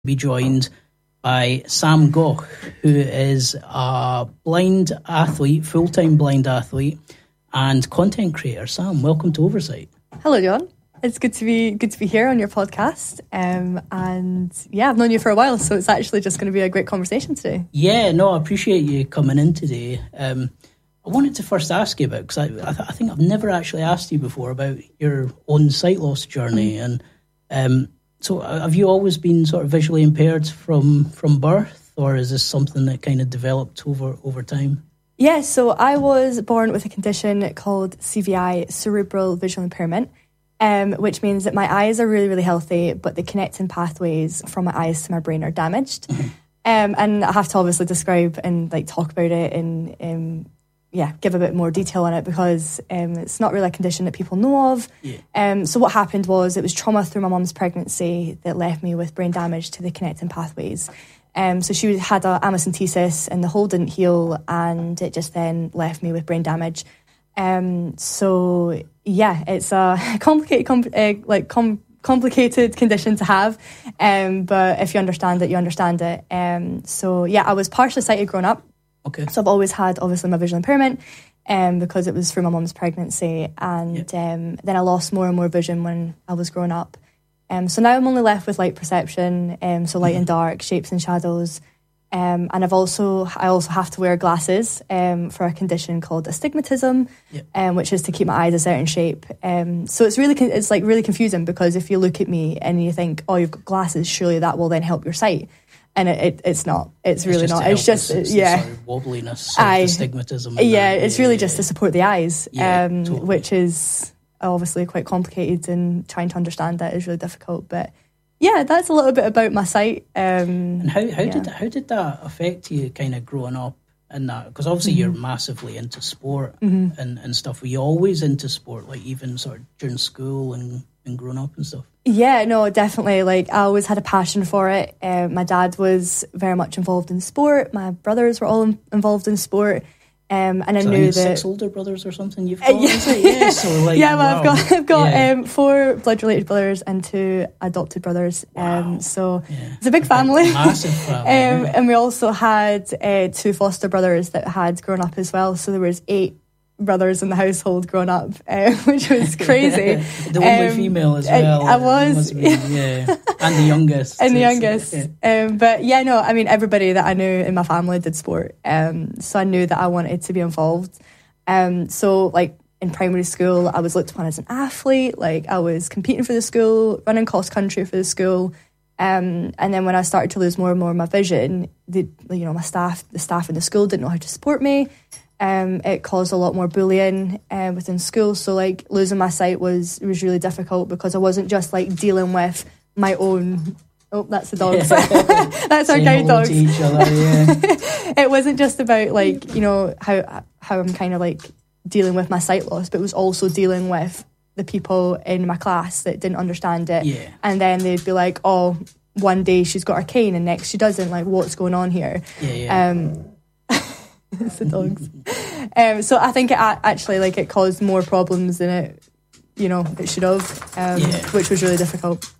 be joined by Sam Goch, who is a blind athlete, full-time blind athlete, and content creator. Sam, welcome to Oversight. Hello, John. It's good to be here on your podcast. And yeah, I've known you for a while, so it's actually just going to be a great conversation today. Yeah, no, I appreciate you coming in today. I wanted to first ask you about, because I think I've never actually asked you before about your own sight loss journey. And so have you always been sort of visually impaired from birth, or is this something that kind of developed over time? Yeah, so I was born with a condition called CVI, cerebral visual impairment, which means that my eyes are really, really healthy, but the connecting pathways from my eyes to my brain are damaged. And I have to obviously describe and talk about it and give a bit more detail on it, because it's not really a condition that people know of. Yeah. So what happened was it was trauma through my mum's pregnancy that left me with brain damage to the connecting pathways. So she had a amyocentesis and the hole didn't heal, and it just then left me with brain damage. So yeah, it's a complicated condition to have, but if you understand it, you understand it. So yeah, I was partially sighted growing up. Okay. So I've always had, obviously, my visual impairment because it was through my mum's pregnancy, and then I lost more and more vision when I was growing up. So now I'm only left with light perception, so light and dark, shapes and shadows. And I also have to wear glasses for a condition called astigmatism, which is to keep my eyes a certain shape. So it's really confusing, because if you look at me and you think, oh, you've got glasses, surely that will then help your sight. And it's not. It's really not. It's just sort of wobbliness, astigmatism. Yeah, it's really just to support the eyes, totally. Which is obviously quite complicated, and trying to understand that is really difficult. But yeah, that's a little bit about my sight. And how did that affect you, kind of growing up and that? Because obviously you're massively into sport and stuff. Were you always into sport, even sort of during school and growing up and stuff? Yeah, no, definitely. I always had a passion for it. My dad was very much involved in sport. My brothers were all involved in sport. And I knew that 6 older brothers or something you've got. So wow. I've got 4 blood related brothers and 2 adopted brothers. Wow. So it's a big family. Massive family. And we also had 2 foster brothers that had grown up as well. So there was 8 brothers in the household growing up, which was crazy. The only female as well. I was, and the youngest. But yeah, no, I mean, everybody that I knew in my family did sport, so I knew that I wanted to be involved. So in primary school, I was looked upon as an athlete. I was competing for the school, running cross country for the school. And then when I started to lose more and more of my vision, the staff in the school didn't know how to support me. It caused a lot more bullying within school. So losing my sight was really difficult, because I wasn't just dealing with my own. Oh, that's the dogs. That's our guide dogs. To each other, It wasn't just about how I'm kind of dealing with my sight loss, but it was also dealing with the people in my class that didn't understand it. Yeah. And then they'd be like, "Oh, one day she's got her cane and next she doesn't. What's going on here?" It's the dogs. So I think it actually it caused more problems than it should have, which was really difficult.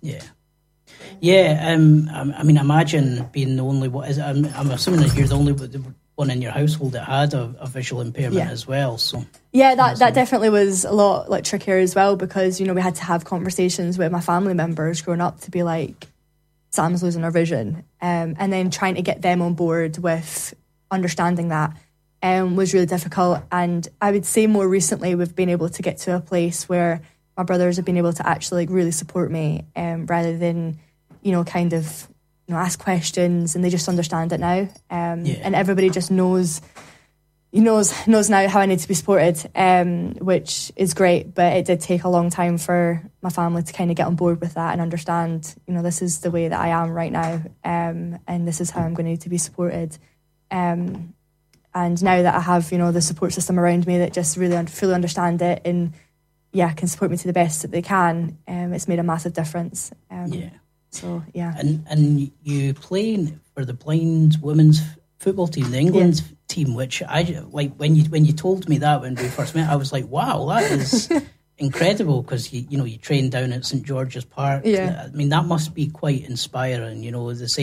I mean, imagine being the only one. I'm assuming that you're the only one in your household that had a visual impairment as well. So that definitely was a lot trickier as well, because we had to have conversations with my family members growing up to be like, Sam's losing her vision, and then trying to get them on board with understanding that was really difficult. And I would say more recently we've been able to get to a place where my brothers have been able to actually really support me, rather than ask questions, and they just understand it now. And everybody just knows now how I need to be supported, which is great. But it did take a long time for my family to kind of get on board with that and understand, this is the way that I am right now, and this is how I'm going to need to be supported. And now that I have, the support system around me that just really fully understand it and, can support me to the best that they can, it's made a massive difference. So, yeah. And you play for the blind women's football team, the England team, which I when you told me that when we first met, I was like, wow, that is incredible because you train down at St George's Park. Yeah. I mean, that must be quite inspiring. The same